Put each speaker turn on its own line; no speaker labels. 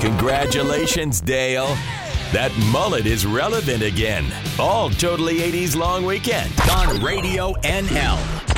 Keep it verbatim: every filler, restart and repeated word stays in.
Congratulations, Dale. That mullet is relevant again. All Totally eighties long weekend on Radio N L.